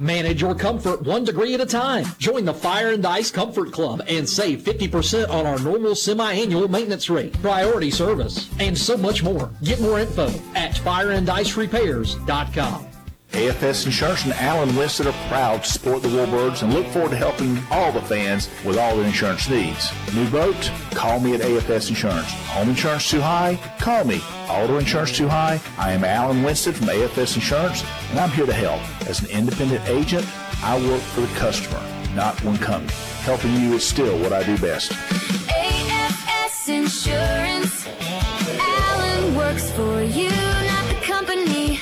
Manage your comfort 1 degree at a time. Join the Fire and Ice Comfort Club and save 50% on our normal semi-annual maintenance rate, priority service, and so much more. Get more info at fireandIceRepairs.com. AFS Insurance and Alan Winston are proud to support the Warbirds and look forward to helping all the fans with all their insurance needs. New boat? Call me at AFS Insurance. Home insurance too high? Call me. Auto insurance too high? I am Alan Winston from AFS Insurance, and I'm here to help. As an independent agent, I work for the customer, not one company. Helping you is still what I do best. AFS Insurance. Alan works for you, not the company.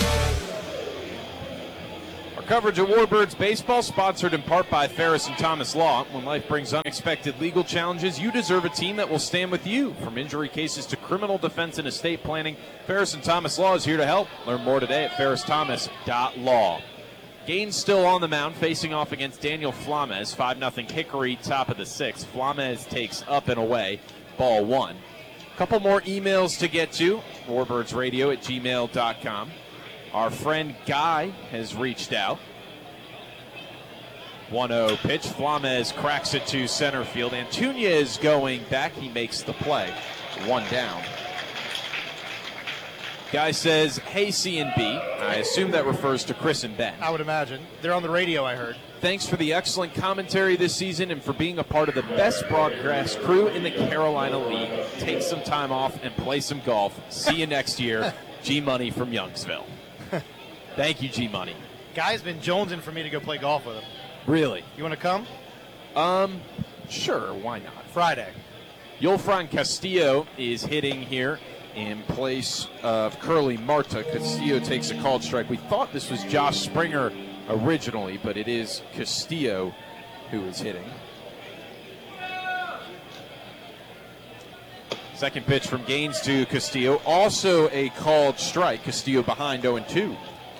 Coverage of Warbirds baseball sponsored in part by Ferris and Thomas Law. When life brings unexpected legal challenges, you deserve a team that will stand with you. From injury cases to criminal defense and estate planning, Ferris and Thomas Law is here to help. Learn more today at ferristhomas.law. Gaines still on the mound, facing off against Daniel Flames. 5-0 Hickory, top of the sixth. Flames takes up and away, ball one. Couple more emails to get to, warbirdsradio@gmail.com. Our friend Guy has reached out. 1-0 pitch. Flames cracks it to center field. Antuña is going back. He makes the play. One down. Guy says, hey, C and B. I assume that refers to Chris and Ben. I would imagine. They're on the radio, I heard. Thanks for the excellent commentary this season and for being a part of the best broadcast crew in the Carolina League. Take some time off and play some golf. See you next year. G-Money from Youngsville. Thank you, G-Money. Guy's been jonesing for me to go play golf with him. Really? You want to come? Sure, why not? Friday. Yolfran Castillo is hitting here in place of Curly Marta. Castillo takes a called strike. We thought this was Josh Springer originally, but it is Castillo who is hitting. Second pitch from Gaines to Castillo. Also a called strike. Castillo behind 0-2.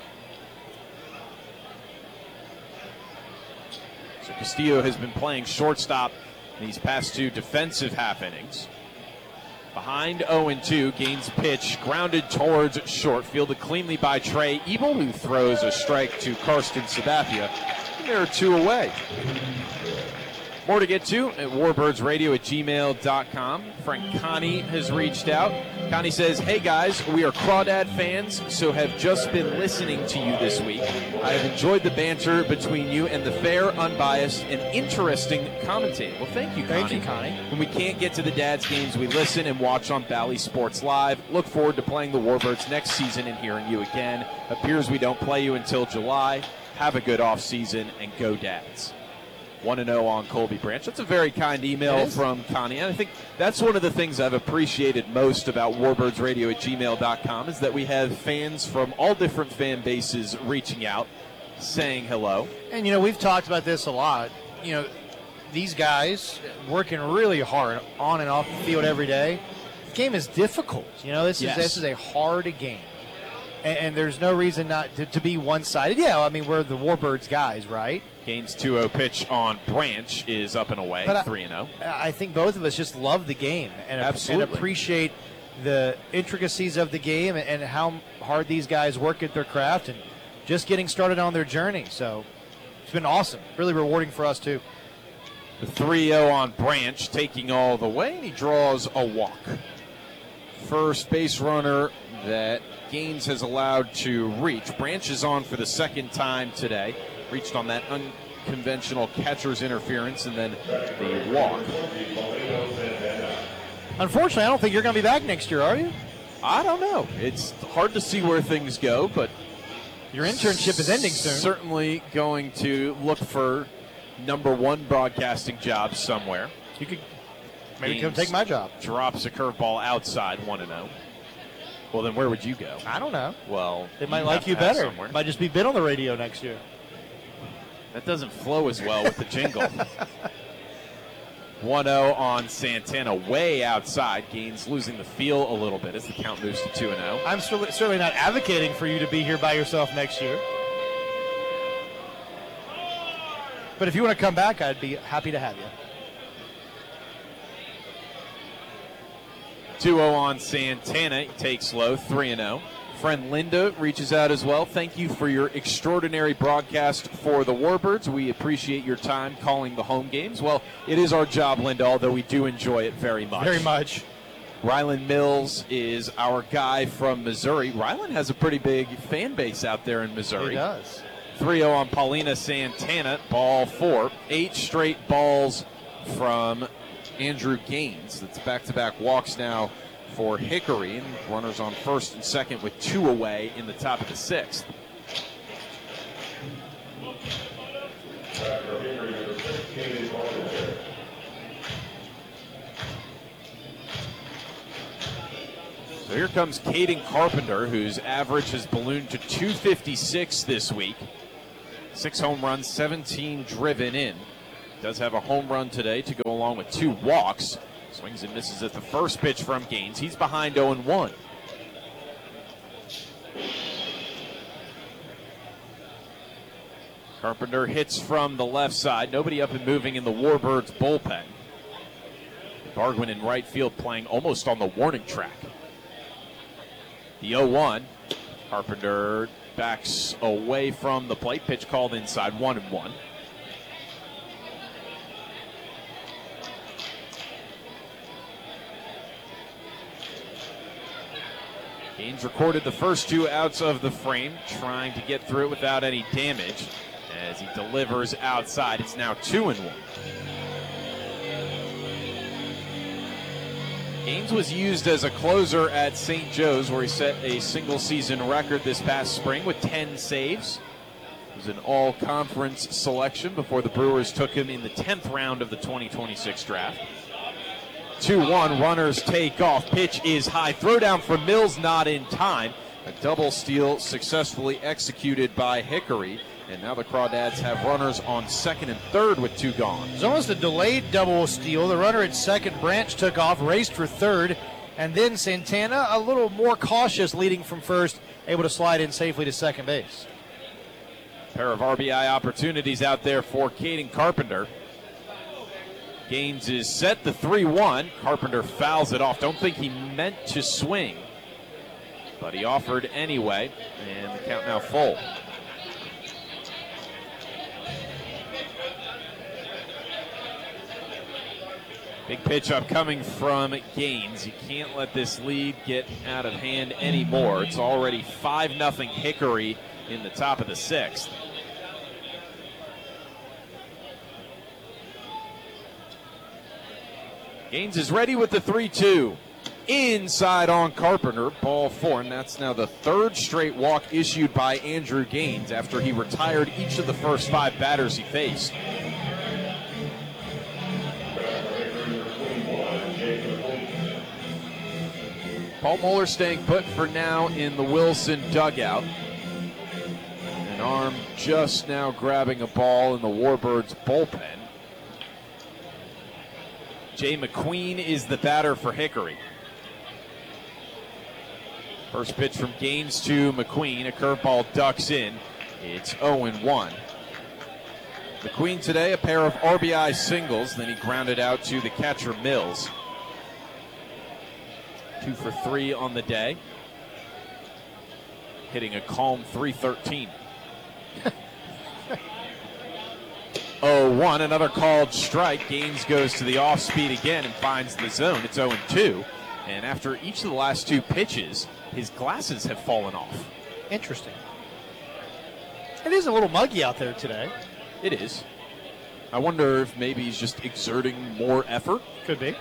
So Castillo has been playing shortstop in these past two defensive half innings. Behind 0-2, Gaines' pitch grounded towards short, fielded cleanly by Trey Ebel, who throws a strike to Karsten Sabathia. And there are two away. More to get to at warbirdsradio@gmail.com. Frank Connie has reached out. Connie says, hey guys, we are Crawdad fans, so have just been listening to you this week. I have enjoyed the banter between you and the fair, unbiased, and interesting commentating. Well, thank you, Connie. Thank you, Connie. When we can't get to the Dad's games, we listen and watch on Bally Sports Live. Look forward to playing the Warbirds next season and hearing you again. Appears we don't play you until July. Have a good off season and go Dads. 1-0 on Colby Branch. That's a very kind email from Connie. And I think that's one of the things I've appreciated most about warbirdsradio@gmail.com is that we have fans from all different fan bases reaching out, saying hello. And, we've talked about this a lot. These guys working really hard on and off the field every day. The game is difficult. This is a hard game. And there's no reason not to be one-sided. Yeah, I mean, we're the Warbirds guys, right? Gaines 2-0 pitch on Branch is up and away, 3-0. I think both of us just love the game and appreciate the intricacies of the game and how hard these guys work at their craft and just getting started on their journey. So it's been awesome. Really rewarding for us, too. The 3-0 on Branch taking all the way, and he draws a walk. First base runner that Gaines has allowed to reach. Branch is on for the second time today. Reached on that unconventional catcher's interference and then the walk. Unfortunately, I don't think you're going to be back next year, are you? I don't know. It's hard to see where things go, but your internship is ending soon. Certainly going to look for number one broadcasting job somewhere. You could maybe come take my job. Drops a curveball outside, 1-0. Well, then where would you go? I don't know. Well, they might like you better. Might just be bid on the radio next year. That doesn't flow as well with the jingle. 1-0 on Santana, way outside. Gaines losing the feel a little bit as the count moves to 2-0. I'm certainly not advocating for you to be here by yourself next year. But if you want to come back, I'd be happy to have you. 2-0 on Santana. He takes low, 3-0. Friend Linda reaches out as well. Thank you for your extraordinary broadcast for the Warbirds. We appreciate your time calling the home games. Well, it is our job, Linda, although we do enjoy it very much. Very much. Ryland Mills is our guy from Missouri. Ryland has a pretty big fan base out there in Missouri. He does. 3-0 on Paulina Santana, ball 4. 8 straight balls from Andrew Gaines. That's back-to-back walks now for Hickory, and runners on first and second with 2 away in the top of the 6th. So here comes Caden Carpenter, whose average has ballooned to 256 this week. 6 home runs, 17 driven in. Does have a home run today to go along with 2 walks. Swings and misses at the first pitch from Gaines. He's behind 0-1. Carpenter hits from the left side. Nobody up and moving in the Warbirds bullpen. Bargwin in right field playing almost on the warning track. The 0-1. Carpenter backs away from the plate. Pitch called inside, 1-1. Gaines recorded the first 2 outs of the frame, trying to get through it without any damage. As he delivers outside, it's now 2-1. Gaines was used as a closer at St. Joe's, where he set a single-season record this past spring with 10 saves. He was an all-conference selection before the Brewers took him in the 10th round of the 2026 draft. 2-1, runners take off. Pitch is high. Throw down from Mills, not in time. A double steal successfully executed by Hickory. And now the Crawdads have runners on second and third with 2 gone. It's almost a delayed double steal. The runner at second, Branch, took off, raced for third, and then Santana, a little more cautious, leading from first, able to slide in safely to second base. Pair of RBI opportunities out there for Caden Carpenter. Gaines is set, the 3-1. Carpenter fouls it off. Don't think he meant to swing, but he offered anyway, and the count now full. Big pitch up coming from Gaines. You can't let this lead get out of hand anymore. It's already 5-0 Hickory in the top of the 6th. Gaines is ready with the 3-2. Inside on Carpenter, ball 4, and that's now the 3rd straight walk issued by Andrew Gaines after he retired each of the first 5 batters he faced. Paul Moeller staying put for now in the Wilson dugout. An arm just now grabbing a ball in the Warbirds bullpen. Jay McQueen is the batter for Hickory. First pitch from Gaines to McQueen. A curveball ducks in. It's 0-1. McQueen today, a pair of RBI singles. Then he grounded out to the catcher Mills. 2 for 3 on the day. Hitting a calm .313. 0-1, another called strike. Gaines goes to the off speed again and finds the zone. It's 0-2. And after each of the last 2 pitches, his glasses have fallen off. Interesting. It is a little muggy out there today. It is. I wonder if maybe he's just exerting more effort. Could be.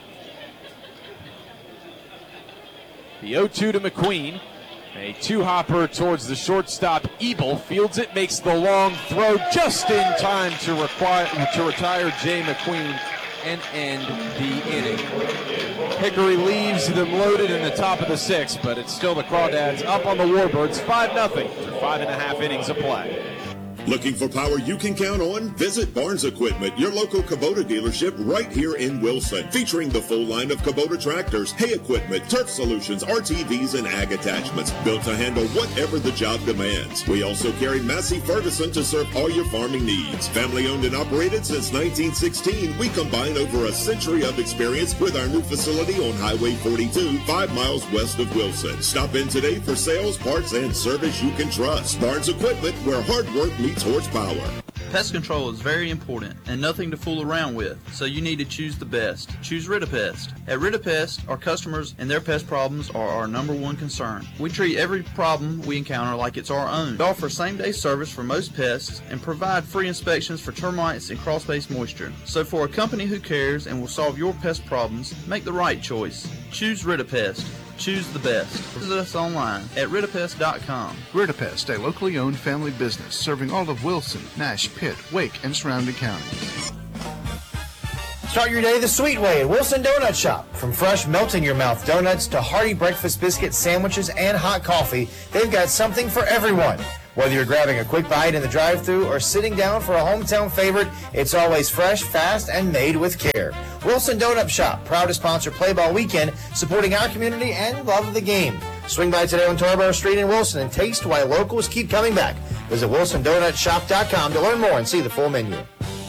The 0-2 to McQueen. A 2-hopper towards the shortstop. Ebel fields it, makes the long throw just in time to retire Jay McQueen and end the inning. Hickory leaves them loaded in the top of the 6th, but it's still the Crawdads up on the Warbirds 5-0 through 5.5 innings of play. Looking for power you can count on? Visit Barnes Equipment, your local Kubota dealership right here in Wilson, featuring the full line of Kubota tractors, hay equipment, turf solutions, RTVs, and ag attachments, built to handle whatever the job demands. We also carry Massey Ferguson to serve all your farming needs. Family owned and operated since 1916, we combine over a century of experience with our new facility on Highway 42, 5 miles west of Wilson. Stop in today for sales, parts, and service you can trust. Barnes Equipment, where hard work meets horsepower. Pest control is very important and nothing to fool around with, so you need to choose the best. Choose Ritapest. At Ritapest, our customers and their pest problems are our number one concern. We treat every problem we encounter like it's our own. We offer same-day service for most pests and provide free inspections for termites and crawl-space moisture. So for a company who cares and will solve your pest problems, make the right choice. Choose Ritapest. Choose the best. Visit us online at Ritapest.com. Ritapest, a locally owned family business serving all of Wilson, Nash, Pitt, Wake, and surrounding counties. Start your day the sweet way at Wilson Donut Shop. From fresh melt-in-your-mouth donuts to hearty breakfast biscuits, sandwiches, and hot coffee, they've got something for everyone. Whether you're grabbing a quick bite in the drive-thru or sitting down for a hometown favorite, it's always fresh, fast, and made with care. Wilson Donut Shop, proud to sponsor Play Ball Weekend, supporting our community and love of the game. Swing by today on Tarboro Street in Wilson and taste why locals keep coming back. Visit WilsonDonutShop.com to learn more and see the full menu.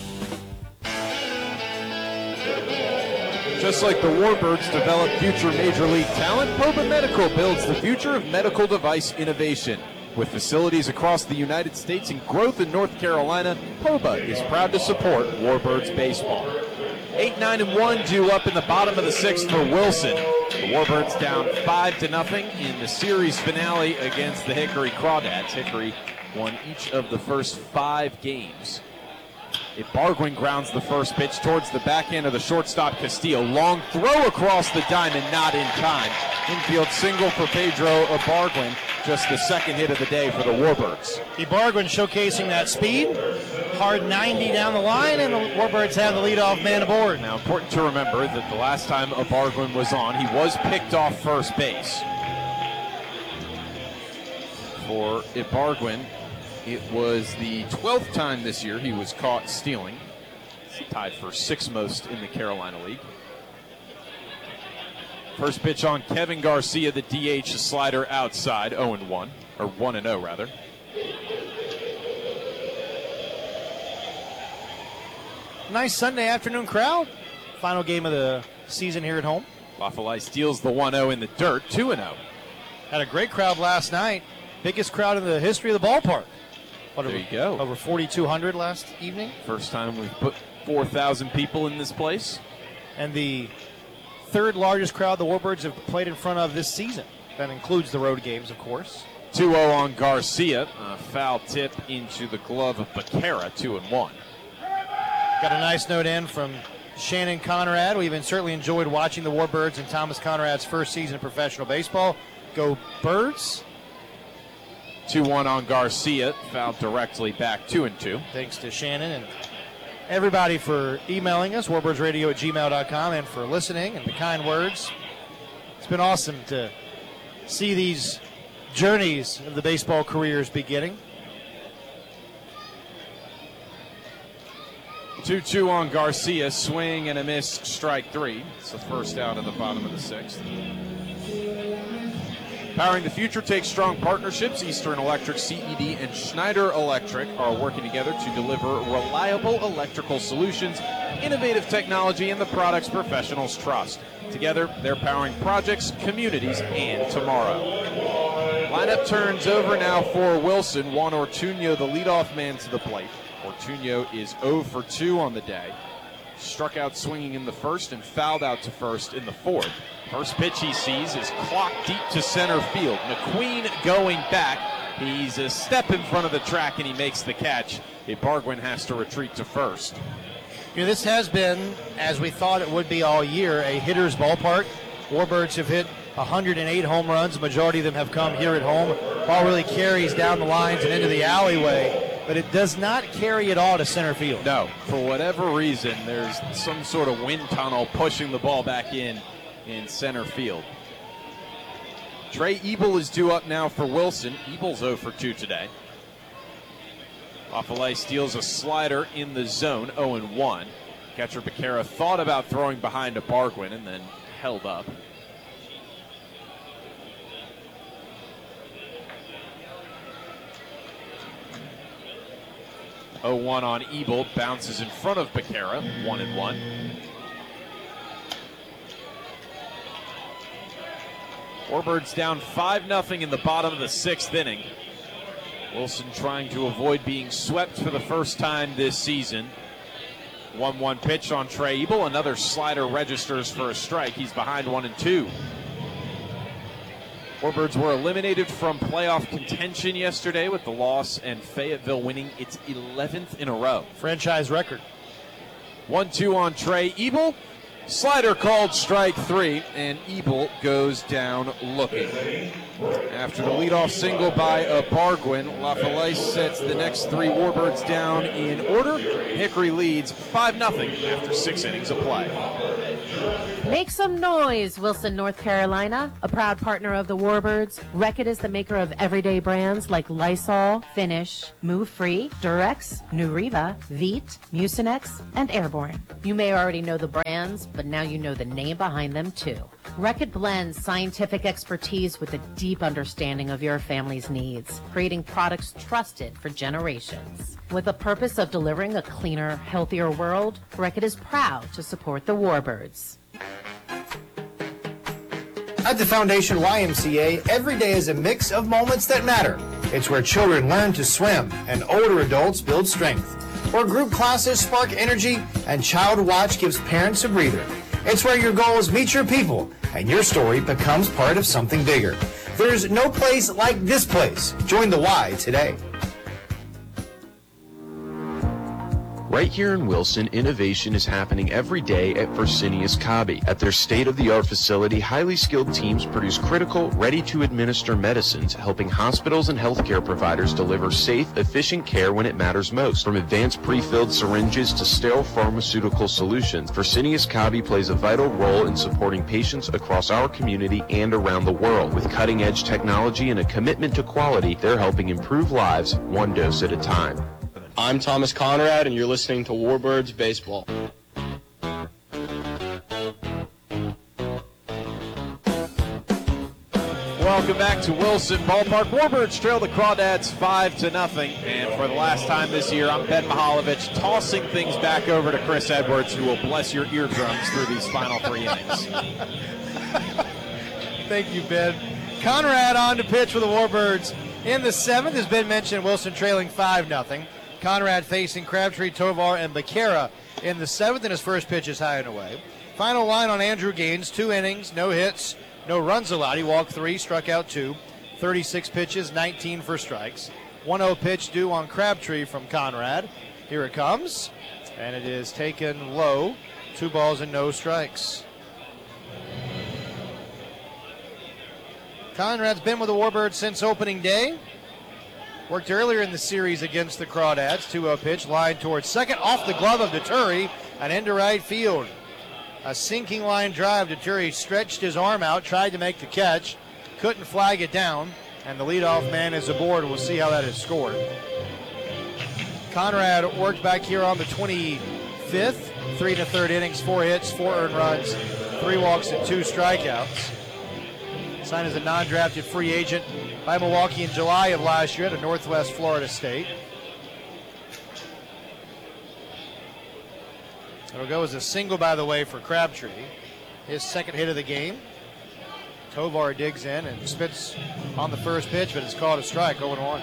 Just like the Warbirds develop future Major League talent, Poba Medical builds the future of medical device innovation. With facilities across the United States and growth in North Carolina, Poba is proud to support Warbirds baseball. 8-9-1 due up in the bottom of the sixth for Wilson. The Warbirds down 5-0 in the series finale against the Hickory Crawdads. Hickory won each of the first 5 games. Ibargüen grounds the first pitch towards the backhand of the shortstop Castillo. Long throw across the diamond, not in time. Infield single for Pedro Ibargüen, just the second hit of the day for the Warbirds. Ibargüen showcasing that speed. Hard 90 down the line, and the Warbirds have the leadoff man aboard. Now, important to remember that the last time Ibargüen was on, he was picked off first base. For Ibargüen, it was the 12th time this year he was caught stealing. He's tied for 6th most in the Carolina League. First pitch on Kevin Garcia, the DH, a slider outside, 0-1, or 1-0 rather. Nice Sunday afternoon crowd. Final game of the season here at home. Lafayette steals the 1-0 in the dirt, 2-0. Had a great crowd last night. Biggest crowd in the history of the ballpark. There you go. Over 4,200 last evening. First time we've put 4,000 people in this place. And the third largest crowd the Warbirds have played in front of this season. That includes the road games, of course. 2-0 on Garcia. A foul tip into the glove of Becerra, 2-1. Got a nice note in from Shannon Conrad. We've certainly enjoyed watching the Warbirds in Thomas Conrad's first season of professional baseball. Go Birds. 2-1 on Garcia, fouled directly back, 2-2. Thanks to Shannon and everybody for emailing us, warbirdsradio@gmail.com, and for listening and the kind words. It's been awesome to see these journeys of the baseball careers beginning. 2-2 on Garcia, swing and a miss, strike 3. It's the first out of the bottom of the 6th. Powering the future takes strong partnerships. Eastern Electric, CED, and Schneider Electric are working together to deliver reliable electrical solutions, innovative technology, and the products professionals trust. Together, they're powering projects, communities, and tomorrow. Lineup turns over now for Wilson. Juan Ortuño, the leadoff man, to the plate. Ortuño is 0 for 2 on the day. Struck out swinging in the first and fouled out to first in the 4th. First pitch he sees is clocked deep to center field. McQueen going back. He's a step in front of the track and he makes the catch. Ibargüen has to retreat to first. You know, this has been, as we thought it would be all year, a hitter's ballpark. Warbirds have hit 108 home runs. The majority of them have come here at home. Ball really carries down the lines and into the alleyway, but it does not carry it all to center field. No, for whatever reason, there's some sort of wind tunnel pushing the ball back in center field. Trey Ebel is due up now for Wilson. Ebel's 0 for 2 today. Lafayette steals a slider in the zone, 0-1. Catcher Becerra thought about throwing behind to Bargwin and then held up. (0-1) on Ebel, bounces in front of Becerra, 1-1. Warbirds down 5-0 in the bottom of the 6th inning. Wilson trying to avoid being swept for the first time this season. 1-1 pitch on Trey Ebel. Another slider registers for a strike. He's behind 1-2. Warbirds were eliminated from playoff contention yesterday with the loss, and Fayetteville winning its 11th in a row. Franchise record. 1-2 on Trey Ebel. Slider called strike 3, and Ebel goes down looking. After the leadoff single by Bargwin, Lafayette sets the next 3 Warbirds down in order. Hickory leads 5-0 after 6 innings of play. Make some noise, Wilson, North Carolina, a proud partner of the Warbirds. Reckitt is the maker of everyday brands like Lysol, Finish, Move Free, Durex, Nuriva, Veet, Mucinex, and Airborne. You may already know the brands, but now you know the name behind them too. Reckitt blends scientific expertise with a deep understanding of your family's needs, creating products trusted for generations. With the purpose of delivering a cleaner, healthier world, Reckitt is proud to support the Warbirds. At the Foundation YMCA, every day is a mix of moments that matter. It's where children learn to swim and older adults build strength. Where group classes spark energy and Child Watch gives parents a breather. It's where your goals meet your people and your story becomes part of something bigger. There's no place like this place. Join the Y today. Right here in Wilson, innovation is happening every day at Fresenius Kabi. At their state-of-the-art facility, highly skilled teams produce critical, ready-to-administer medicines, helping hospitals and healthcare providers deliver safe, efficient care when it matters most. From advanced pre-filled syringes to sterile pharmaceutical solutions, Fresenius Kabi plays a vital role in supporting patients across our community and around the world. With cutting-edge technology and a commitment to quality, they're helping improve lives one dose at a time. I'm Thomas Conrad, and you're listening to Warbirds Baseball. Welcome back to Wilson Ballpark. Warbirds trail the Crawdads 5-0. And for the last time this year, I'm Ben Mihaljevic, tossing things back over to Chris Edwards, who will bless your eardrums through these final 3 innings. Thank you, Ben. Conrad on to pitch for the Warbirds. In the 7th, as Ben mentioned, Wilson trailing 5-0. Conrad facing Crabtree, Tovar, and Becerra in the 7th, and his first pitch is high and away. Final line on Andrew Gaines, 2 innings, no hits, no runs allowed. He walked 3, struck out 2, 36 pitches, 19 for strikes. 1-0 pitch due on Crabtree from Conrad. Here it comes, and it is taken low. 2 balls and no strikes. Conrad's been with the Warbirds since opening day. Worked earlier in the series against the Crawdads. 2-0 pitch, line towards second, off the glove of Deturi and into right field. A sinking line drive. Deturi stretched his arm out, tried to make the catch, couldn't flag it down, and the leadoff man is aboard. We'll see how that is scored. Conrad worked back here on the 25th. 3 1/3 innings, 4 hits, 4 earned runs, 3 walks, and 2 strikeouts. Signed as a non-drafted free agent by Milwaukee in July of last year to Northwest Florida State. It'll go as a single, by the way, for Crabtree. His second hit of the game. Tovar digs in and spits on the first pitch, but it's called a strike, 0-1.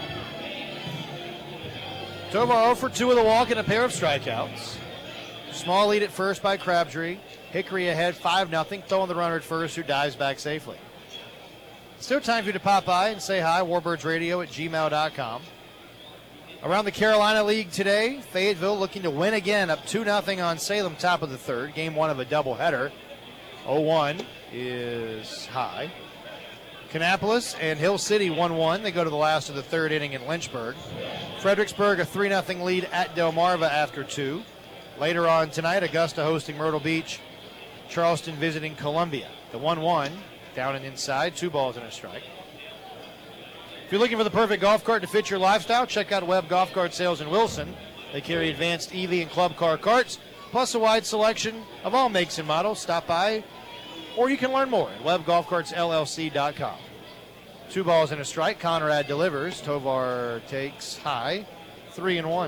Tovar 0 for 2 with a walk and a pair of strikeouts. Small lead at first by Crabtree. Hickory ahead 5-0, throwing the runner at first, who dives back safely. Still time for you to pop by and say hi, warbirdsradio@gmail.com. Around the Carolina League today, Fayetteville looking to win again, up 2-0 on Salem, top of the 3rd. Game 1 of a doubleheader. 0-1 is high. Kannapolis and Hill City 1-1. They go to the last of the 3rd inning in Lynchburg. Fredericksburg a 3-0 lead at Delmarva after 2. Later on tonight, Augusta hosting Myrtle Beach. Charleston visiting Columbia. The 1-1. Down and inside, 2 balls and a strike. If you're looking for the perfect golf cart to fit your lifestyle, check out Webb Golf Cart Sales in Wilson. They carry advanced EV and club car carts, plus a wide selection of all makes and models. Stop by, or you can learn more at WebbGolfCartsLLC.com. 2 balls and a strike. Conrad delivers. Tovar takes high. 3-1. All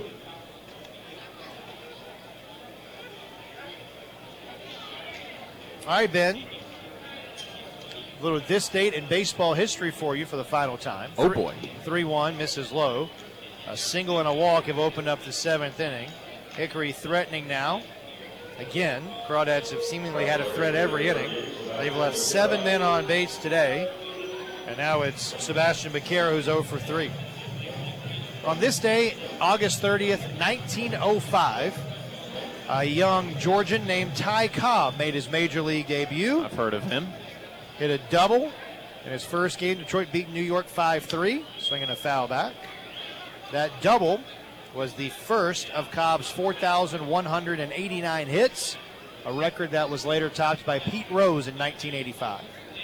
right, Ben. A little this date in baseball history for you for the final time. Oh, boy. 3-1, misses low. A single and a walk have opened up the 7th inning. Hickory threatening now. Again, Crawdads have seemingly had a threat every inning. They've left 7 men on base today. And now it's Sebastian Becerra who's 0 for 3. On this day, August 30th, 1905, a young Georgian named Ty Cobb made his major league debut. I've heard of him. Hit a double in his first game. Detroit beat New York 5-3, swinging a foul back. That double was the first of Cobb's 4,189 hits, a record that was later topped by Pete Rose in 1985.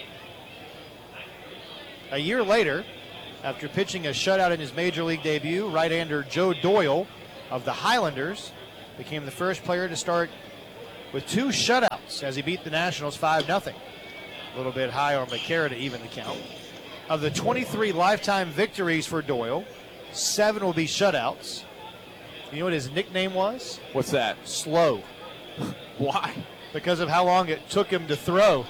A year later, after pitching a shutout in his major league debut, right-hander Joe Doyle of the Highlanders became the first player to start with 2 shutouts as he beat the Nationals 5-0. A little bit high on Becerra to even the count. Of the 23 lifetime victories for Doyle, 7 will be shutouts. You know what his nickname was? What's that? Slow. Why? Because of how long it took him to throw.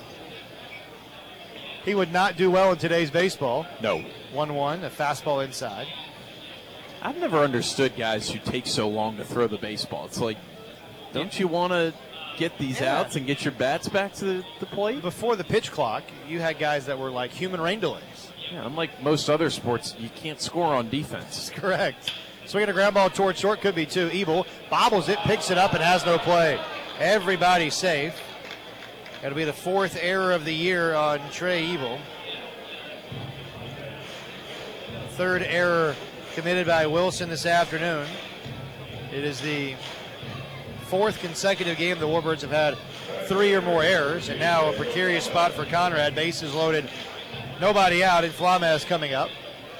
He would not do well in today's baseball. No. 1-1, a fastball inside. I've never understood guys who take so long to throw the baseball. It's like, don't you want to get these outs and get your bats back to the plate? Before the pitch clock, you had guys that were like human rain delays. Yeah, unlike most other sports, you can't score on defense. That's correct. Swinging a ground ball toward short, could be 2. Ebel bobbles it, picks it up, and has no play. Everybody's safe. That'll be the 4th error of the year on Trey Ebel. 3rd error committed by Wilson this afternoon. It is the 4th consecutive game the Warbirds have had 3 or more errors, and now a precarious spot for Conrad. Bases loaded, nobody out, and Flames coming up.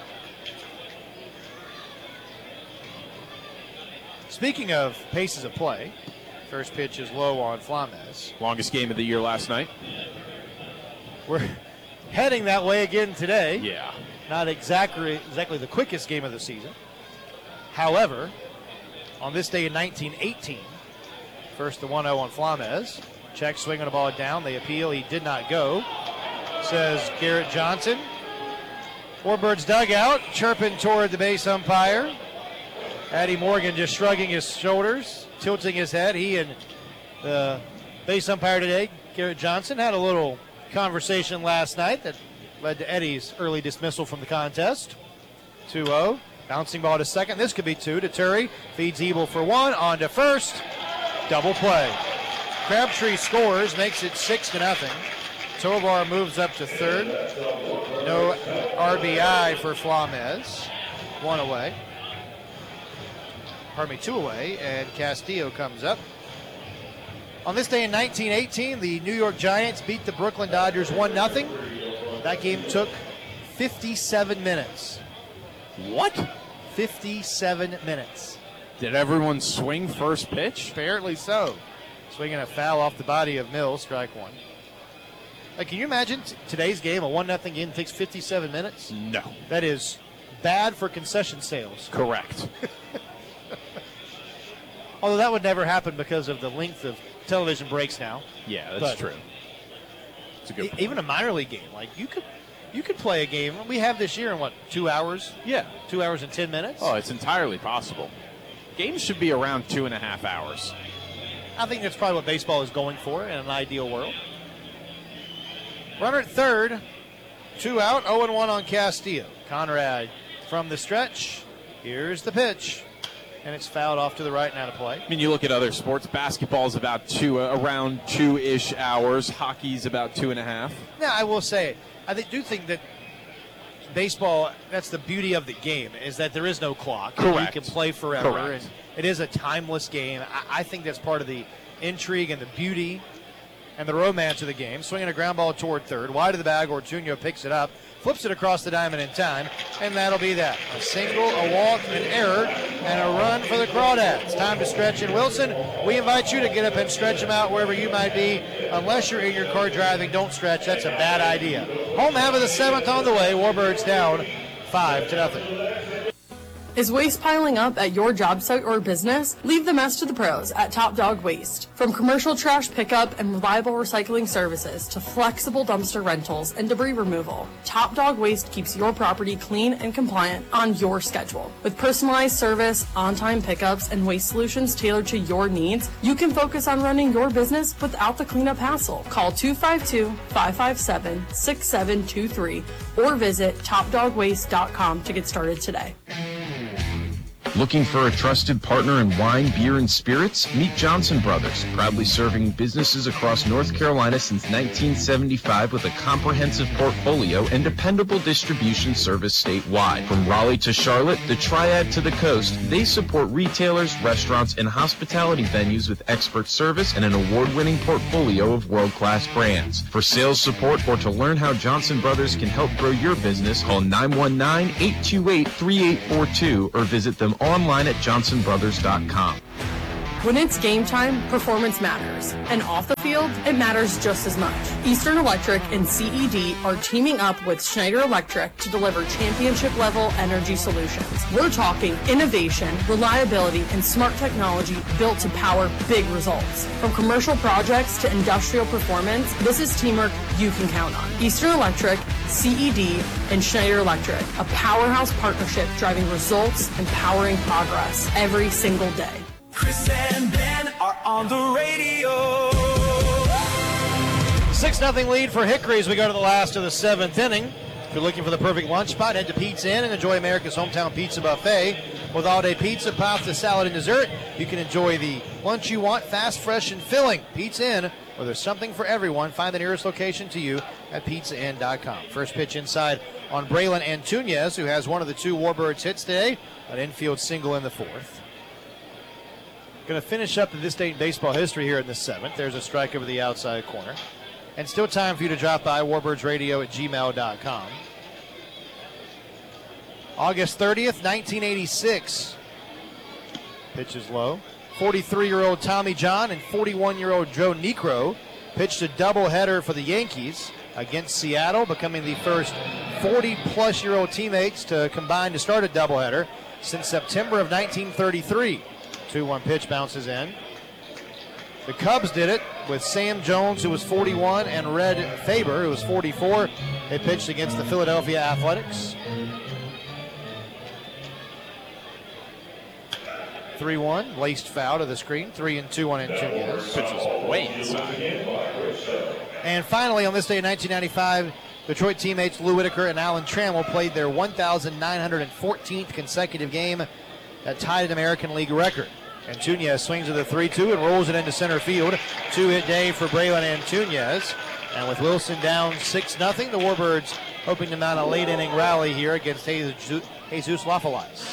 Speaking of paces of play, first pitch is low on Flames. Longest game of the year last night. We're heading that way again today. Yeah. Not exactly the quickest game of the season. However, on this day in 1918, first the 1-0 on Flames. Check swinging the ball down. They appeal. He did not go, says Garrett Johnson. Warbirds dugout, chirping toward the base umpire. Addie Morgan just shrugging his shoulders, tilting his head. He and the base umpire today, Garrett Johnson, had a little conversation last night that led to Eddie's early dismissal from the contest. 2-0. Bouncing ball to second. This could be 2 to Turry. Feeds Ebel for 1. On to first. Double play. Crabtree scores, makes it 6-0. Tovar moves up to third. No RBI for Flames. 1 away. Pardon me, 2 away, and Castillo comes up. On this day in 1918, the New York Giants beat the Brooklyn Dodgers 1-0. That game took 57 minutes. What? 57 minutes. Did everyone swing first pitch? Apparently so. Swinging a foul off the body of Mills, strike 1. Can you imagine today's game, a 1-0 game, takes 57 minutes? No. That is bad for concession sales. Correct. Although that would never happen because of the length of television breaks now. Yeah, that's true. It's a good point. Even a minor league game, like you could play a game. We have this year in 2 hours? Yeah. 2 hours and 10 minutes? Oh, it's entirely possible. Games should be around 2.5 hours. I think that's probably what baseball is going for in an ideal world. Runner at third, 2 out, 0-1 on Castillo. Conrad from the stretch. Here's the pitch. And it's fouled off to the right and out of play. I mean, you look at other sports. Basketball's about around 2-ish hours. Hockey's about 2.5. Now, I will say, do think that baseball, that's the beauty of the game, is that there is no clock. Correct. You can play forever. Correct. And it is a timeless game. I think that's part of the intrigue and the beauty and the romance of the game. Swinging a ground ball toward third. Wide of the bag, Ortuño picks it up. flips it across the diamond in time, and that'll be that. A single, a walk, an error, and a run for the Crawdads. Time to stretch in Wilson. We invite you to get up and stretch them out wherever you might be. Unless you're in your car driving, don't stretch. That's a bad idea. Home half of the 7th on the way. Warbirds down 5-0. Is waste piling up at your job site or business? Leave the mess to the pros at Top Dog Waste. From commercial trash pickup and reliable recycling services to flexible dumpster rentals and debris removal, Top Dog Waste keeps your property clean and compliant on your schedule. With personalized service, on-time pickups, and waste solutions tailored to your needs, you can focus on running your business without the cleanup hassle. Call 252-557-6723 or visit topdogwaste.com to get started today. Looking for a trusted partner in wine, beer, and spirits? Meet Johnson Brothers, proudly serving businesses across North Carolina since 1975 with a comprehensive portfolio and dependable distribution service statewide. From Raleigh to Charlotte, the Triad to the coast, they support retailers, restaurants, and hospitality venues with expert service and an award-winning portfolio of world-class brands. For sales support or to learn how Johnson Brothers can help grow your business, call 919-828-3842 or visit them online at johnsonbrothers.com. When it's game time, performance matters. And off the field, it matters just as much. Eastern Electric and CED are teaming up with Schneider Electric to deliver championship-level energy solutions. We're talking innovation, reliability, and smart technology built to power big results. From commercial projects to industrial performance, this is teamwork you can count on. Eastern Electric, CED, and Schneider Electric, a powerhouse partnership driving results and powering progress every single day. Chris and Ben are on the radio. 6-0 lead for Hickory as we go to the last of the 7th inning. If you're looking for the perfect lunch spot, head to Pizza Inn and enjoy America's hometown pizza buffet. With all-day pizza, pasta, salad, and dessert, you can enjoy the lunch you want, fast, fresh, and filling. Pizza Inn, where there's something for everyone. Find the nearest location to you at pizzainn.com. First pitch inside on Braylon Antunez, who has one of the 2 Warbirds hits today, an infield single in the 4th. Going to finish up this date in baseball history here in the 7th. There's a strike over the outside corner. And still time for you to drop by warbirdsradio@gmail.com. August 30th, 1986. Pitch is low. 43-year-old Tommy John and 41-year-old Joe Niekro pitched a doubleheader for the Yankees against Seattle, becoming the first 40-plus-year-old teammates to combine to start a doubleheader since September of 1933. 2-1 pitch bounces in. The Cubs did it with Sam Jones, who was 41, and Red Faber, who was 44. They pitched against the Philadelphia Athletics. 3-1, laced foul to the screen. 3-2 on Antunez. Pitch is way inside. And finally, on this day in 1995, Detroit teammates Lou Whitaker and Alan Trammell played their 1,914th consecutive game that tied an American League record. Antunez swings to the 3-2 and rolls it into center field. 2-hit day for Braylon Antunez. And with Wilson down 6-0, the Warbirds hoping to mount a late inning rally here against Jesus Lafayette.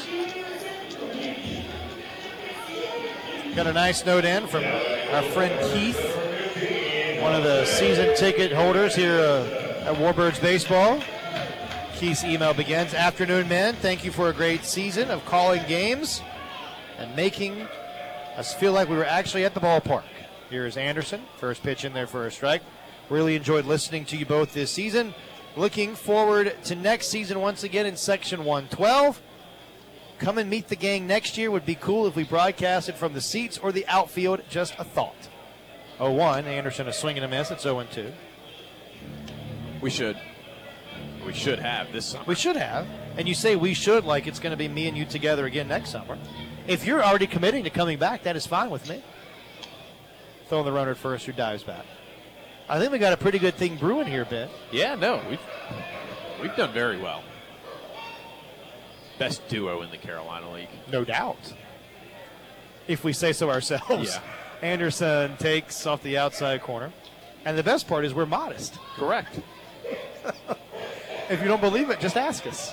Got a nice note in from our friend Keith, one of the season ticket holders here at Warbirds Baseball. Keith's email begins, "Afternoon, men. Thank you for a great season of calling games and making us feel like we were actually at the ballpark." Here's Anderson, first pitch in there for a strike. Really enjoyed listening to you both this season. Looking forward to next season once again in Section 112. Come and meet the gang next year. Would be cool if we broadcast it from the seats or the outfield. Just a thought. 0-1. Anderson a swing and a miss. It's 0-2. We should have this summer. We should have. And you say we should like it's going to be me and you together again next summer. If you're already committing to coming back, that is fine with me. Throwing the runner at first who dives back. I think we got a pretty good thing brewing here, Ben. Yeah, no, we've done very well. Best duo in the Carolina League. No doubt. If we say so ourselves. Yeah. Anderson takes off the outside corner. And the best part is we're modest. Correct. If you don't believe it, just ask us.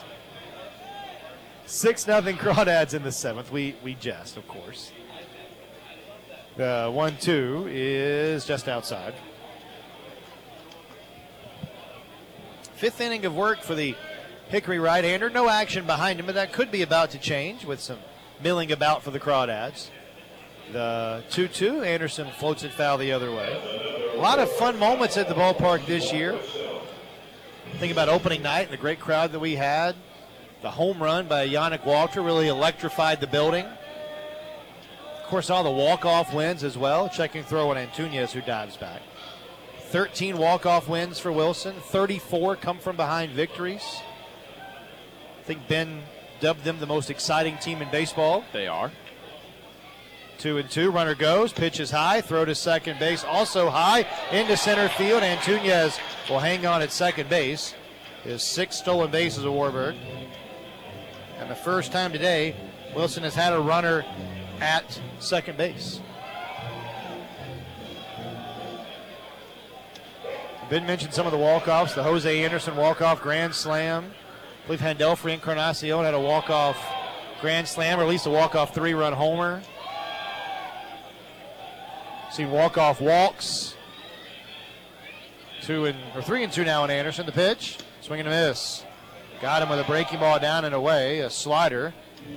6-0 Crawdads in the 7th. We jest, of course. The 1-2 is just outside. fifth inning of work for the Hickory right-hander. No action behind him, but that could be about to change with some milling about for the Crawdads. The 2-2, Anderson floats it foul the other way. A lot of fun moments at the ballpark this year. Think about opening night and the great crowd that we had. The home run by Yannick Walter really electrified the building. Of course, all the walk-off wins as well. Checking throw on Antunes, who dives back. 13 walk-off wins for Wilson. 34 come from behind victories. I think Ben dubbed them the most exciting team in baseball. They are. 2-2. Runner goes. Pitch is high. Throw to second base. Also high. Into center field. Antunes will hang on at second base. His 6th stolen base as a Warbird. And the first time today, Wilson has had a runner at second base. Ben mentioned some of the walk-offs. The Jose Anderson walk-off grand slam. I believe Handelfrey Encarnacion had a walk-off grand slam, or at least a walk-off 3-run homer. See walk-off walks. 3-2 now in Anderson. The pitch, swing and a miss. Got him with a breaking ball down and away, a slider.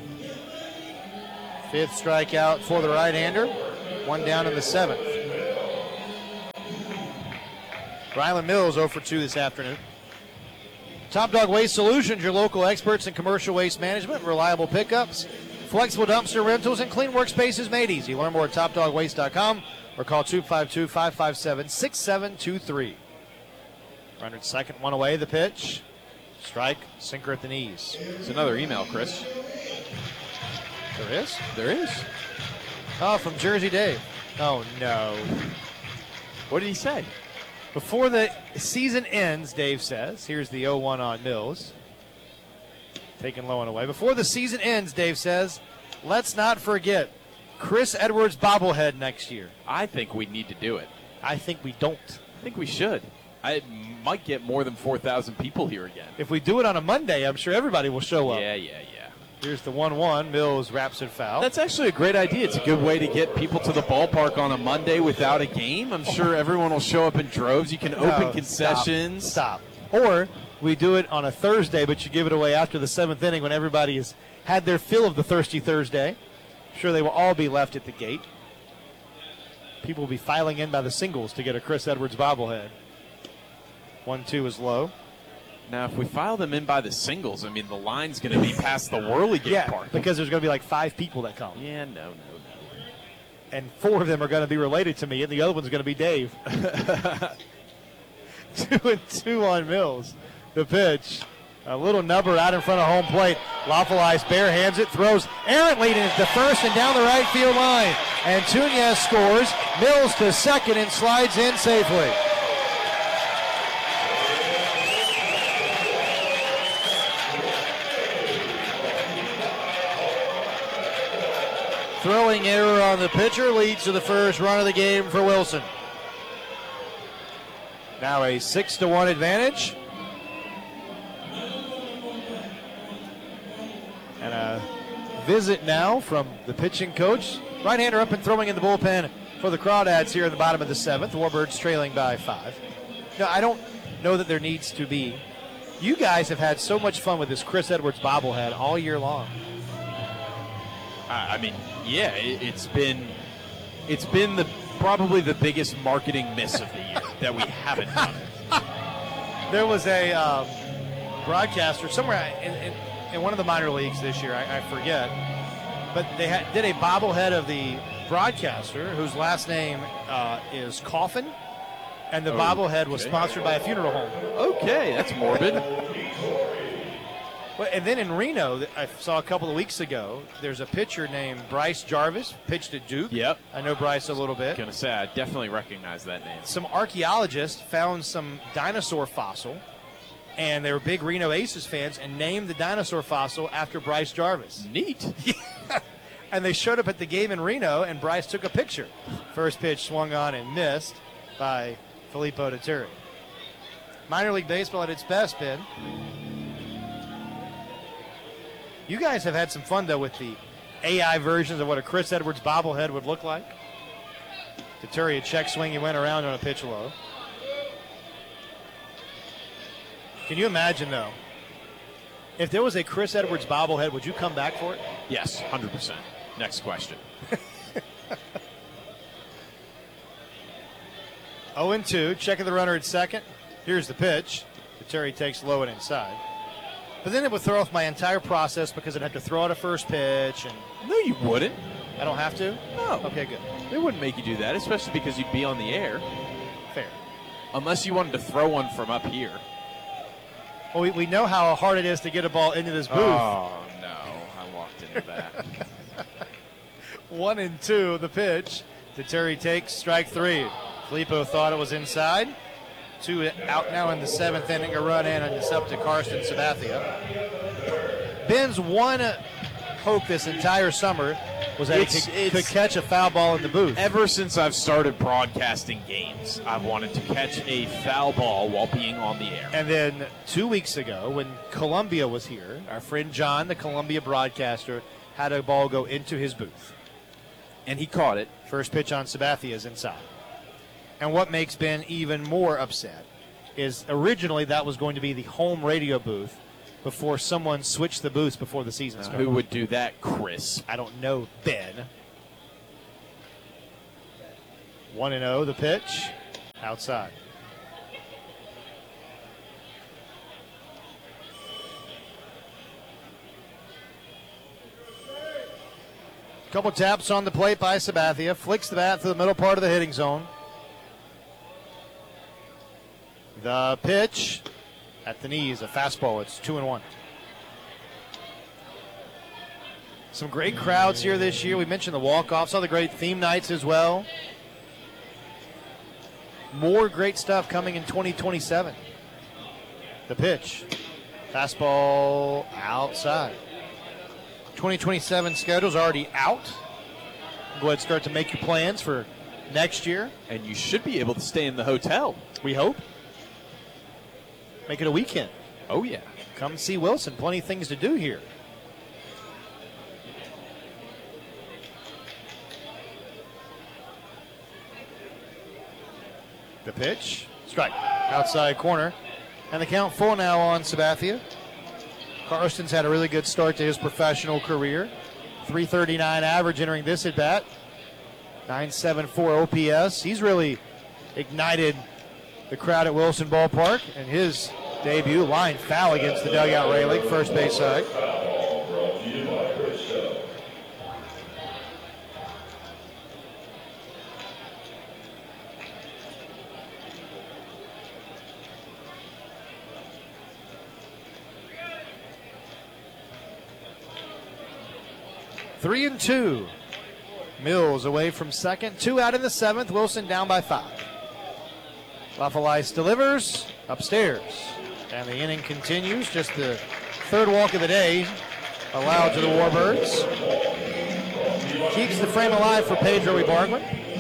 5th strikeout for the right-hander. 1 down in the 7th. Ryland Mills 0 for 2 this afternoon. Top Dog Waste Solutions, your local experts in commercial waste management, reliable pickups, flexible dumpster rentals, and clean workspaces made easy. Learn more at topdogwaste.com or call 252-557-6723. Runner at second, 1 away, the pitch. Strike, sinker at the knees. It's another email, Chris. There is? There is. Oh, from Jersey Dave. Oh, no. What did he say? Before the season ends, Dave says, here's the 0-1 on Mills. Taken low and away. Before the season ends, Dave says, let's not forget Chris Edwards bobblehead next year. I think we need to do it. I think we don't. I think we should. I might get more than 4,000 people here again. If we do it on a Monday, I'm sure everybody will show up. Yeah. Here's the 1-1. Mills wraps it foul. That's actually a great idea. It's a good way to get people to the ballpark on a Monday without a game. I'm sure everyone will show up in droves. You can open concessions. Stop. Or we do it on a Thursday, but you give it away after the 7th inning when everybody has had their fill of the Thirsty Thursday. I'm sure they will all be left at the gate. People will be filing in by the singles to get a Chris Edwards bobblehead. 1-2 is low. Now, if we file them in by the singles, I mean, the line's going to be past the Whirligig Park. Because there's going to be like 5 people that come. Yeah, no. And 4 of them are going to be related to me, and the other one's going to be Dave. 2-2 on Mills. The pitch. A little nubber out in front of home plate. Lafayette bare hands it, throws errantly to first and down the right field line. And Antunes scores. Mills to second and slides in safely. Throwing error on the pitcher leads to the first run of the game for Wilson. Now a 6-1 advantage. And a visit now from the pitching coach. Right-hander up and throwing in the bullpen for the Crawdads here in the bottom of the 7th. Warbirds trailing by 5. Now, I don't know that there needs to be. You guys have had so much fun with this Chris Edwards bobblehead all year long. I mean, yeah, it's been probably the biggest marketing miss of the year that we haven't done. There was a broadcaster somewhere in one of the minor leagues this year, I forget, but they did a bobblehead of the broadcaster whose last name is Coffin, and the bobblehead was sponsored by a funeral home. Okay, that's morbid. Well, and then in Reno, I saw a couple of weeks ago, there's a pitcher named Bryce Jarvis, pitched at Duke. Yep. I know Bryce a little bit. Gonna say, I definitely recognize that name. Some archaeologists found some dinosaur fossil, and they were big Reno Aces fans, and named the dinosaur fossil after Bryce Jarvis. Neat. Yeah. And they showed up at the game in Reno, and Bryce took a picture. First pitch swung on and missed by Filippo Deturi. Minor league baseball at its best, Ben. You guys have had some fun, though, with the AI versions of what a Chris Edwards bobblehead would look like. Deturi, a check swing, he went around on a pitch low. Can you imagine, though, if there was a Chris Edwards bobblehead, would you come back for it? Yes, 100%. Next question. 0-2, checking the runner at second. Here's the pitch. Terry takes low and inside. But then it would throw off my entire process because I'd have to throw out a first pitch. And No, you wouldn't. I don't have to? No. Okay, good. They wouldn't make you do that, especially because you'd be on the air. Fair. Unless you wanted to throw one from up here. Well, we know how hard it is to get a ball into this booth. Oh, no. I walked into that. 1-2, the pitch. Terry takes strike 3. Filippo thought it was inside. 2 out now in the 7th inning, a run in, and it's up to Karsten Sabathia. Ben's one hope this entire summer was that he could catch a foul ball in the booth. Ever since I've started broadcasting games, I've wanted to catch a foul ball while being on the air. And then 2 weeks ago, when Columbia was here, our friend John, the Columbia broadcaster, had a ball go into his booth. And he caught it. First pitch on Sabathia is inside. And what makes Ben even more upset is originally that was going to be the home radio booth before someone switched the booths before the season started. Who would do that, Chris? I don't know, Ben. 1-0, the pitch. Outside. Couple taps on the plate by Sabathia. Flicks the bat through the middle part of the hitting zone. The pitch at the knees, a fastball. It's 2-1. Some great crowds here this year. We mentioned the walk-offs, all the great theme nights as well. More great stuff coming in 2027. The pitch. Fastball outside. 2027 schedule's already out. Go ahead and start to make your plans for next year. And you should be able to stay in the hotel. We hope. Make it a weekend. Oh, yeah. Come see Wilson. Plenty of things to do here. The pitch. Strike. Outside corner. And the count full now on Sabathia. Karsten's had a really good start to his professional career. .339 average entering this at-bat. .974 OPS. He's really ignited the crowd at Wilson Ballpark, and his debut line foul against the dugout railing, first base side. Three and two. Mills away from second. 2 out in the 7th. Wilson down by 5. Lafalice delivers upstairs. And the inning continues. Just the 3rd walk of the day allowed to the Warbirds. Keeps the frame alive for Pedro Ibargüen.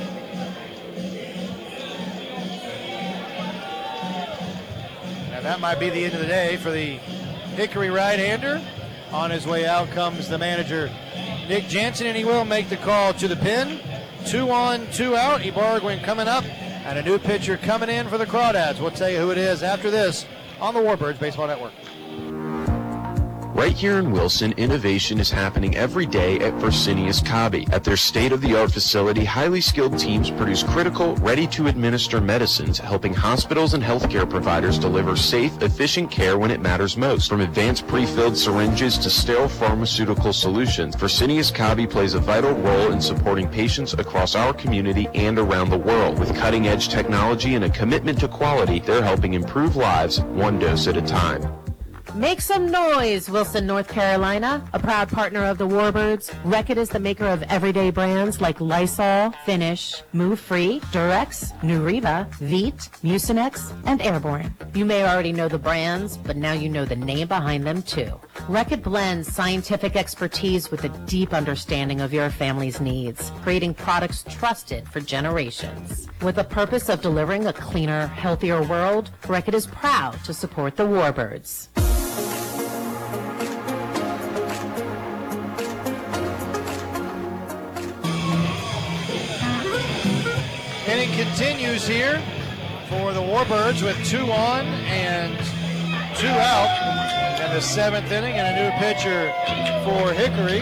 And that might be the end of the day for the Hickory right-hander. On his way out comes the manager, Nick Jansen, and he will make the call to the pen. 2 on, 2 out. Ibargüen coming up, and a new pitcher coming in for the Crawdads. We'll tell you who it is after this on the Warbirds Baseball Network. Right here in Wilson, innovation is happening every day at Fresenius Kabi. At their state-of-the-art facility, highly skilled teams produce critical, ready-to-administer medicines, helping hospitals and healthcare providers deliver safe, efficient care when it matters most. From advanced pre-filled syringes to sterile pharmaceutical solutions, Fresenius Kabi plays a vital role in supporting patients across our community and around the world. With cutting-edge technology and a commitment to quality, they're helping improve lives one dose at a time. Make some noise, Wilson, North Carolina. A proud partner of the Warbirds, Reckitt is the maker of everyday brands like Lysol, Finish, Move Free, Durex, Nuriva, Veet, Mucinex, and Airborne. You may already know the brands, but now you know the name behind them too. Reckitt blends scientific expertise with a deep understanding of your family's needs, creating products trusted for generations. With the purpose of delivering a cleaner, healthier world, Reckitt is proud to support the Warbirds. Inning continues here for the Warbirds with 2 on and 2 out in the 7th inning, and a new pitcher for Hickory.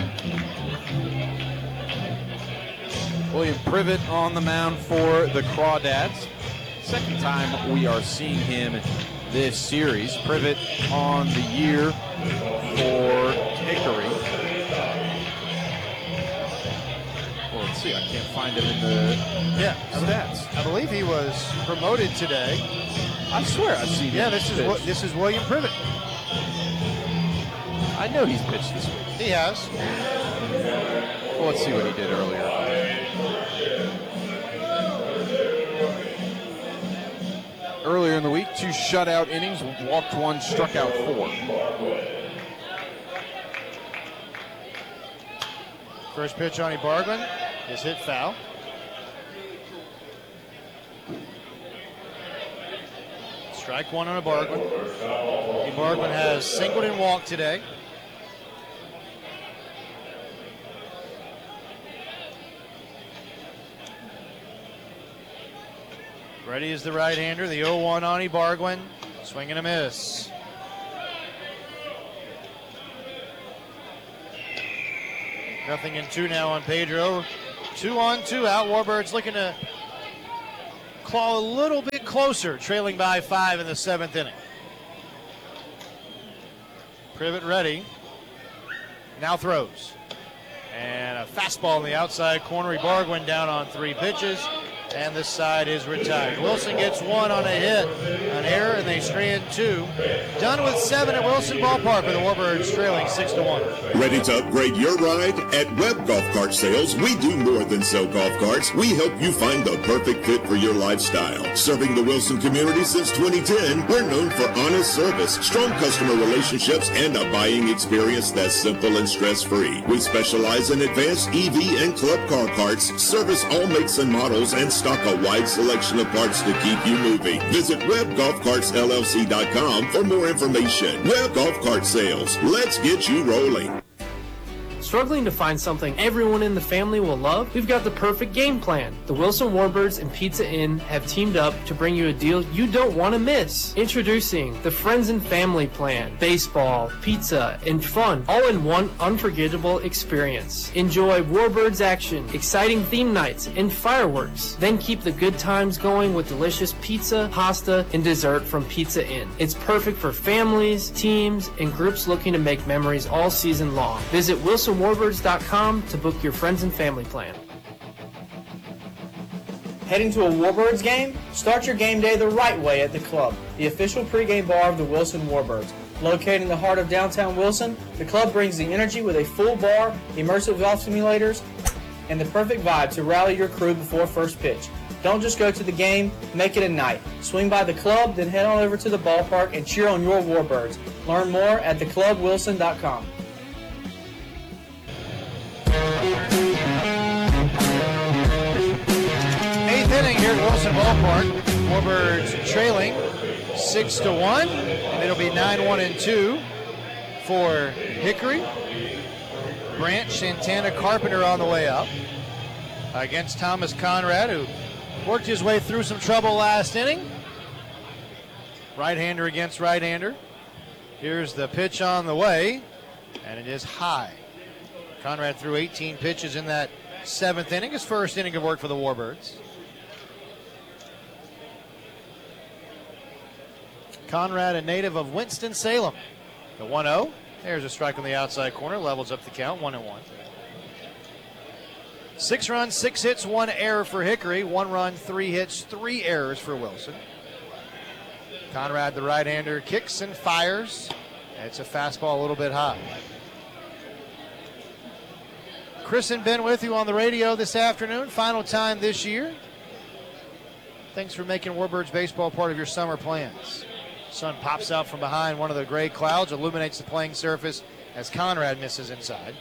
William Privet on the mound for the Crawdads. Second time we are seeing him this series. Privet on the year for Hickory. Well, let's see. I can't find him in the stats. I believe he was promoted today. I swear I've seen him. Yeah, this is William Privet. I know he's pitched this week. He has. Well, let's see what he did earlier. Earlier in the week, 2 shutout innings, walked 1, struck out 4. First pitch on Ibarguen is hit foul. Strike 1 on Ibarguen. Ibarguen has singled and walked today. Ready is the right-hander, the 0-1 on Ibarguen. Swing and a miss. Nothing in 2 now on Pedro. 2 on, 2 out. Warbirds looking to claw a little bit closer, trailing by 5 in the 7th inning. Privet ready. Now throws. And a fastball in the outside corner. Ibarguen down on 3 pitches. And this side is retired. Wilson gets 1 on a hit, an error, and they strand 2. Done with 7 at Wilson Ballpark with the Warbirds trailing 6-1. Ready to upgrade your ride? At Webb Golf Cart Sales, we do more than sell golf carts. We help you find the perfect fit for your lifestyle. Serving the Wilson community since 2010, we're known for honest service, strong customer relationships, and a buying experience that's simple and stress-free. We specialize in advanced EV and club car parts, service all makes and models, and stock a wide selection of parts to keep you moving. Visit WebbGolfCartsLLC.com for more information. Webb Golf Cart Sales. Let's get you rolling. Struggling to find something everyone in the family will love? We've got the perfect game plan. The Wilson Warbirds and Pizza Inn have teamed up to bring you a deal you don't want to miss. Introducing the Friends and Family Plan. Baseball, pizza, and fun, all in one unforgettable experience. Enjoy Warbirds action, exciting theme nights, and fireworks. Then keep the good times going with delicious pizza, pasta, and dessert from Pizza Inn. It's perfect for families, teams, and groups looking to make memories all season long. Visit WilsonWarbirds.com to book your friends and family plan. Heading to a Warbirds game? Start your game day the right way at the Club, the official pregame bar of the Wilson Warbirds. Located in the heart of downtown Wilson, the Club brings the energy with a full bar, immersive golf simulators, and the perfect vibe to rally your crew before first pitch. Don't just go to the game, make it a night. Swing by the Club, then head on over to the ballpark and cheer on your Warbirds. Learn more at theclubwilson.com. 8th inning here at Wilson Ballpark. Warbirds trailing 6-1, and it'll be 9-1-2 for Hickory. Branch, Santana, Carpenter on the way up against Thomas Conrad, who worked his way through some trouble last inning. Right-hander against right-hander. Here's the pitch on the way, and it is high. Conrad threw 18 pitches in that 7th inning, his first inning of work for the Warbirds. Conrad, a native of Winston-Salem. The 1-0. There's a strike on the outside corner, levels up the count, 1-1. 6 runs, 6 hits, 1 error for Hickory. 1 run, 3 hits, 3 errors for Wilson. Conrad, the right-hander, kicks and fires. It's a fastball a little bit high. Chris and Ben with you on the radio this afternoon. Final time this year. Thanks for making Warbirds baseball part of your summer plans. Sun pops out from behind one of the gray clouds, illuminates the playing surface as Conrad misses inside.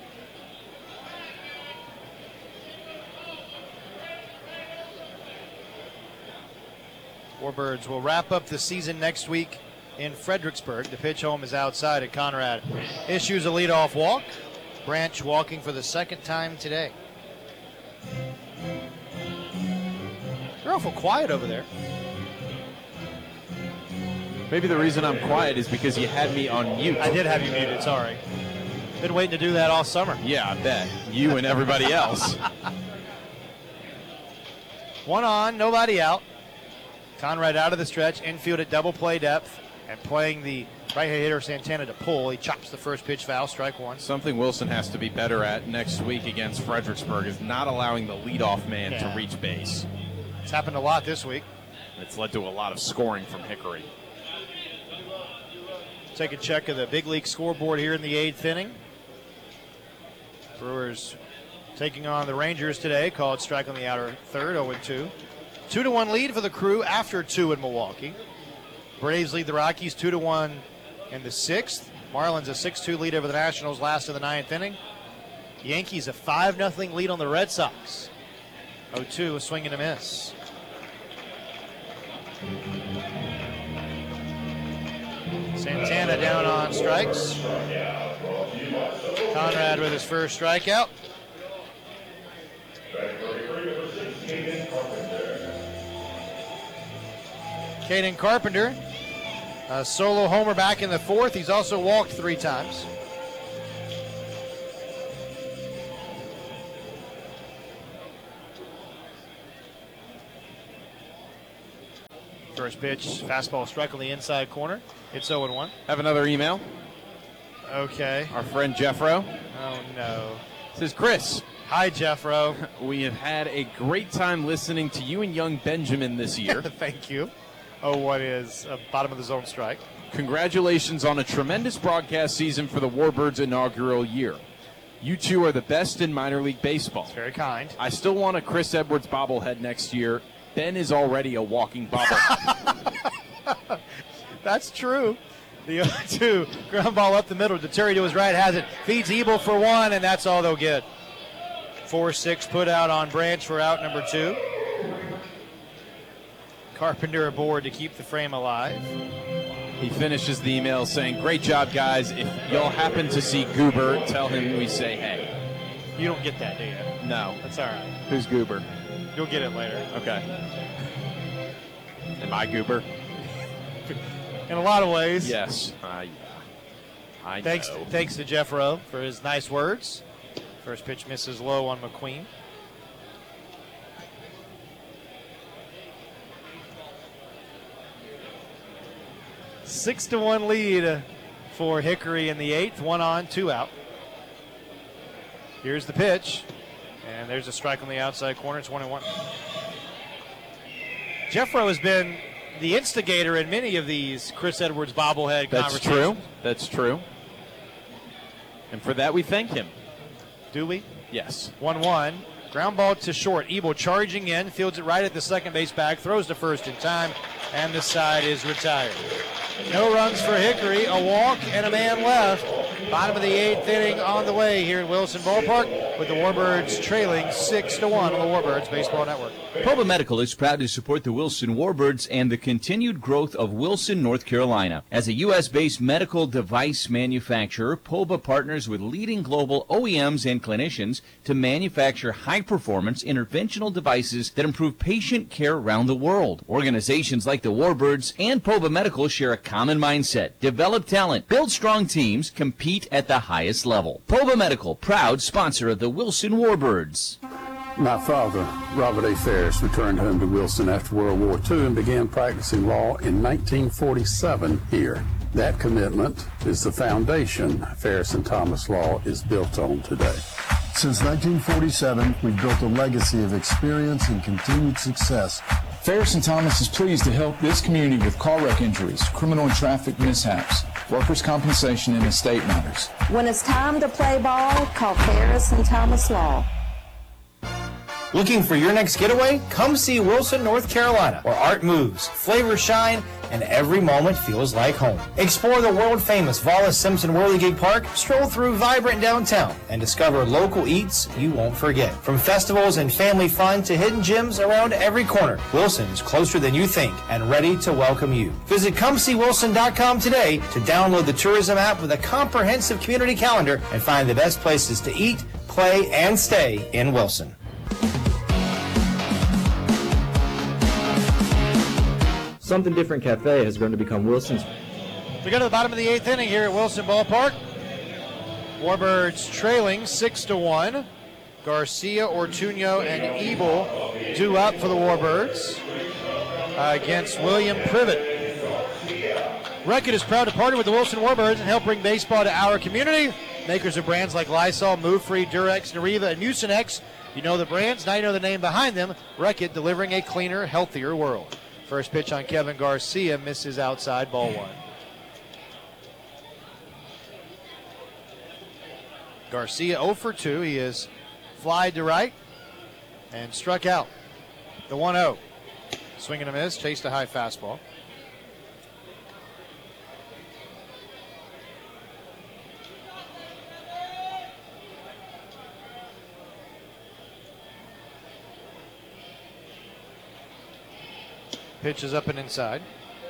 Warbirds will wrap up the season next week in Fredericksburg. The pitch home is outside at Conrad. Issues a leadoff walk. Branch walking for the 2nd time today. They're awful quiet over there. Maybe the reason I'm quiet is because you had me on mute. I did have you muted, sorry. Been waiting to do that all summer. Yeah, I bet. You and everybody else. One on, nobody out. Conrad out of the stretch, infield at double play depth, and playing the right-handed hitter Santana to pull. He chops the first pitch foul, strike one. Something Wilson has to be better at next week against Fredericksburg is not allowing the leadoff man to reach base. It's happened a lot this week. It's led to a lot of scoring from Hickory. Take a check of the big league scoreboard here in the 8th inning. Brewers taking on the Rangers today. Called strike on the outer third, 0-2. 2-1 lead for the Crew after 2 in Milwaukee. Braves lead the Rockies 2-1 in the 6th. Marlins a 6-2 lead over the Nationals last of the 9th inning. Yankees a 5-0 lead on the Red Sox. 0-2, a swing and a miss. Santana down on strikes. Conrad with his first strikeout. Caden Carpenter, a solo homer back in the 4th. He's also walked 3 times. First pitch, fastball strike on the inside corner. It's 0-1. Have another email. Okay. Our friend Jeffro. Oh, no. Says, Chris. Hi, Jeffro. We have had a great time listening to you and young Benjamin this year. Thank you. 0-1 is a bottom of the zone strike. Congratulations on a tremendous broadcast season for the Warbirds' inaugural year. You two are the best in minor league baseball. That's very kind. I still want a Chris Edwards bobblehead next year. Ben is already a walking bobblehead. That's true. The 0-2 ground ball up the middle. Deteri to his right has it. Feeds Ebel for 1, and that's all they'll get. 4-6 put out on Branch for out number 2. Carpenter aboard to keep the frame alive. He finishes the email saying, great job, guys. If y'all happen to see Goober, tell him we say hey. You don't get that, do you? No. That's all right. Who's Goober? You'll get it later. Okay. Am I Goober? In a lot of ways. Yes. I know. Thanks to Jeff Rowe for his nice words. First pitch misses low on McQueen. A 6-1 lead for Hickory in the 8th. 1 on, 2 out. Here's the pitch. And there's a strike on the outside corner. It's 1-1. Jeffro has been the instigator in many of these Chris Edwards bobblehead conversations. That's true. And for that, we thank him. Do we? Yes. 1-1. Ground ball to short. Ebel charging in. Fields it right at the second base bag. Throws to first in time. And the side is retired. No runs for Hickory. A walk and a man left. Bottom of the 8th inning on the way here in Wilson Ballpark with the Warbirds trailing 6-1 on the Warbirds Baseball Network. Proba Medical is proud to support the Wilson Warbirds and the continued growth of Wilson, North Carolina. As a U.S.-based medical device manufacturer, Proba partners with leading global OEMs and clinicians to manufacture high-performance interventional devices that improve patient care around the world. Organizations like the Warbirds and Proba Medical share a common mindset: develop talent, build strong teams, compete at the highest level. Proba Medical, proud sponsor of the Wilson Warbirds. My father, Robert A. Ferris, returned home to Wilson after World War II and began practicing law in 1947 here. That commitment is the foundation Ferris and Thomas Law is built on today. Since 1947, we've built a legacy of experience and continued success. Ferris and Thomas is pleased to help this community with car wreck injuries, criminal and traffic mishaps, workers' compensation, and estate matters. When it's time to play ball, call Ferris and Thomas Law. Looking for your next getaway? Come see Wilson, North Carolina, where art moves, flavors shine, and every moment feels like home. Explore the world-famous Wallace Simpson Whirligig Park, stroll through vibrant downtown, and discover local eats you won't forget. From festivals and family fun to hidden gems around every corner, Wilson is closer than you think and ready to welcome you. Visit ComeSeeWilson.com today to download the tourism app with a comprehensive community calendar and find the best places to eat, play, and stay in Wilson. Something Different Cafe has grown to become Wilson's. We go to the bottom of the 8th inning here at Wilson Ballpark. Warbirds trailing 6-1. Garcia, Ortuño, and Ebel due up for the Warbirds against William Privet. Reckitt is proud to partner with the Wilson Warbirds and help bring baseball to our community. Makers of brands like Lysol, Move Free, Durex, Nariva, and Mucinex. You know the brands, now you know the name behind them. Reckitt, delivering a cleaner, healthier world. First pitch on Kevin Garcia, misses outside, ball 1. Garcia 0 for 2. He is flied to right and struck out. The 1-0. Swing and a miss, chased a high fastball. Pitch is up and inside.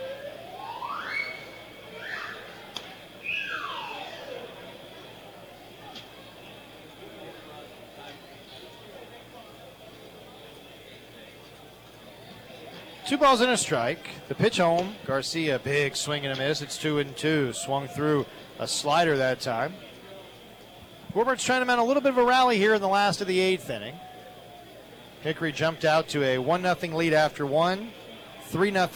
Two balls and a strike. The pitch home. Garcia, big swing and a miss. It's 2-2. Swung through a slider that time. Warbirds trying to mount a little bit of a rally here in the last of the 8th inning. Hickory jumped out to a 1-0 lead after 1. 3-0